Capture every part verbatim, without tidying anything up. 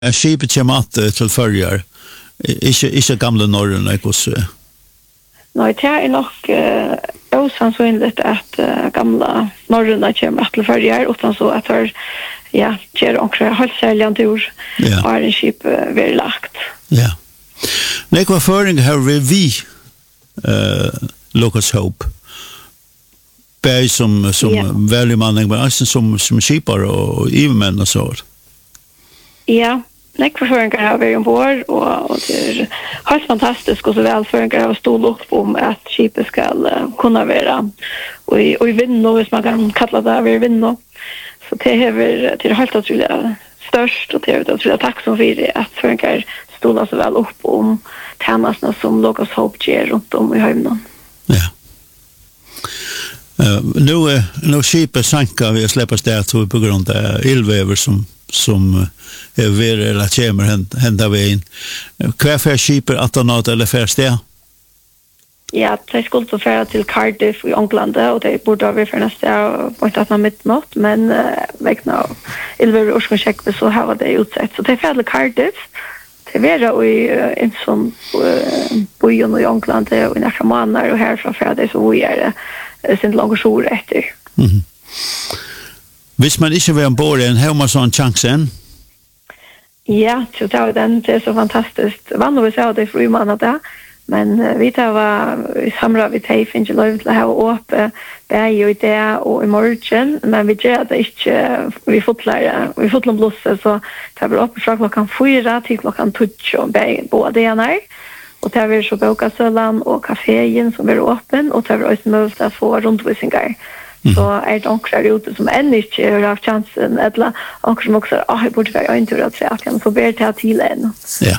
Skipet kommer att till förjar. Ikke, ikke gamle Norrøn, ikke også? Nei, det er nok uh, osannsynligt at uh, gamle Norrøn kommer til førjar, utan så at det ja, gjør omkring halvsærlig en tur, ja. og en skip uh, vil lagt. Ja. Nei, hva føring har vi vi uh, Lucas Hope? Bæg som, som ja. Veldig manning, men også som, som skipar og ivermenn og så. Ja, nekvarføringer har vært ombord, og, og det er helt fantastisk og så velføringer har stått opp om at skipet skal uh, kunne være og i, og i vinno, hvis man kan kalla det over vinno. Så det er, det er helt utrolig størst, og det er utrolig takk som for det at føringer stod så vel opp om tjenestene som Lucas Hope gjør rundt om i høyden. Ja. Uh, nu, uh, nu skipet sanka vi släpper det på grund av ildväver som som är uh, ver eller kommer hända vägen. Kvar för skipet att ta något eller färst det? Ja, det skulle få färra till Cardiff i England och det borde ha vi för nästa på ett annat mittnått, men uh, vägna ildväver och check så här var det utsett. Så det är färra till Cardiff. Det var i uh, en sån uh, bojen i England och i några månader och härifrån färra det så vi är det sin långa sjur efter. Mhm. Hvis man ikke vil ombord en, har man sånn chansen? Ja, så det var den, det er så fantastisk. Vanligvis er det fri mann det, men uh, vi tar var i samra vi tar finnes ikke lov til å ha åpe bæg og det og i morgen, men vi gjør det ikke, vi fotler, vi fotler blåse, så det var åpe fra klokken fyra til klokken tutsi og bæg både igjen her. Og det var så Bokasøland og kaféen som var åpen, og det var også mulig å få rundvisninger. Mm. Så er det onker der ute som enn ikke har haft chansen, eller onker som også ah, jeg burde være øyntur at jeg kan få bedre til til en. Ja.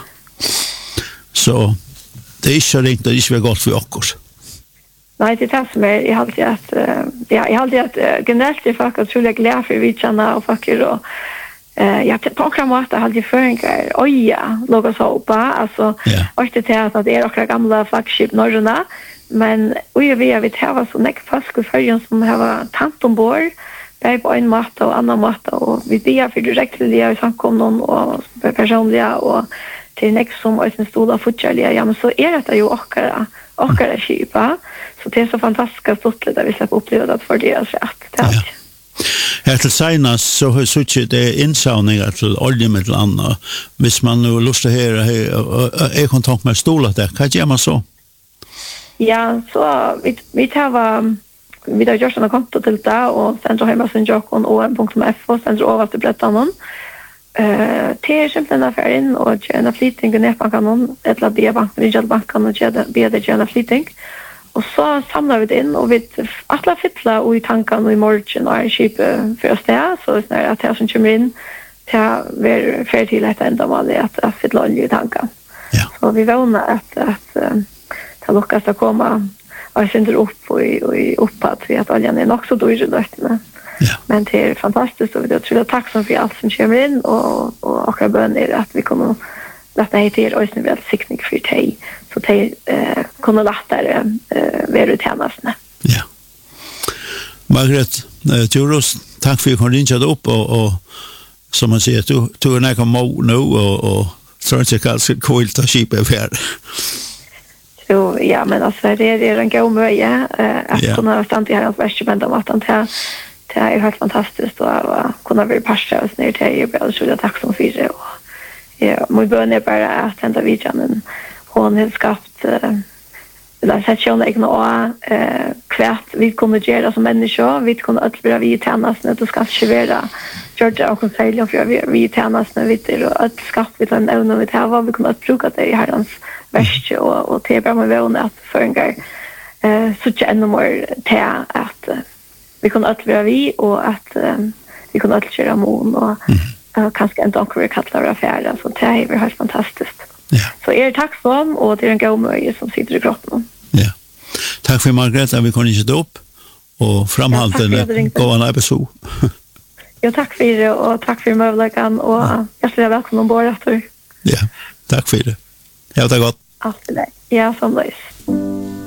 Så det er ikke ringt, det er ikke godt for okkurs. Nei, det er det som er, jeg har alltid at, uh, ja, jeg har alltid at uh, generelt er folk utrolig glad for vi kjenner og folk og Uh, ja, på akkurat måte hadde jeg føringer øya, Lucas Hope, altså, yeah. Også til at det er akkurat gamle flagship Norrøna, men øya vi har vi tæva så nekk fask og føringer som har tant ombord, bare på en måte og annen måte, og vi blir for direktelige i samkomnen og personlige, og til nekk som også stod av fortjellige, ja, men så er det jo akkurat, akkurat skipet, så det er så fantastisk og stått at vi slipper oppleve det for det, så at det er alt. Ja. Her til senast så har jeg det innsavninger til olje med til andre. Hvis man nu lyst til å høre, er kontakt med stolet der, hva gjør man så? Ja, så vi, vi tar vi har gjort en konto til det, og sender hjemme sin jokken og en punkt med F, og sender over til brettene. Uh, til er simpelthen affære inn, og gjør en flyting i nedbanken, eller B-banken, Ridgel-banken, og gjør det gjør en flyting. Og så samlar vi det inn, og vi atla fytla og i tankene og i morgen og i skipet for oss det, så det er at det som kommer inn, det er ferdig til et enda mål at jeg fytla olje i tankene. Ja. Så vi vågner at, at uh, det lukkast å komme og jeg synder opp og, og oppad, for at oljen er nok så dyr i løftene. Ja. Men det er fantastisk, og vi er utrolig takksom for alt som kommer inn, og, og akkurat bønner at vi kommer lata hit til og snu vel sikning for teg, så teg eh, kunne lettere eh, være tjenestene. Ja. Margret eh, Turos, takk for at du kom ringe det opp, og, og som man sier, du, du er nærmere må nå, og, og tror ikke kanskje kvilt av skipet er ferdig. Jo, ja, men altså, det er en god møye, eh, at ja. kunne stand i herrens verste benda maten til, det er helt fantastisk, og uh, kunne være parster og snir til, jeg ble så takk som fire, og ja, min bøn er bare at denne vidjanen hun har skapt uh, eller sett seg ikke noe uh, hvert vi kunne gjøre som mennesker, vi kunne utbøre vi i tjenestene, det skal ikke være gjøre det og særlig for vi i tjenestene, vi til å utskapt vi til en evne vi til, vi kunne utbruke det i herrens verste, og, og til bare med vågne at for en gang uh, så ikke enda mer til at uh, vi kunne utbøre vi, og at uh, vi kunne utgjøre mån, og mm. Uh, kanskje en dokker kattler affære, så det er helt fantastisk. Ja. Så er det takk for og det er en god møye som sitter i kroppen. Ja. Takk for Margrethe, at vi kunne ikke det opp, og fremhaltende ja, gå en episode. Jo, takk for det, og takk for møvleggene, og ja. Hjertelig velkommen ombord etter. Ja, takk for det. Ja, det er godt. Alt det. Ja, som løs.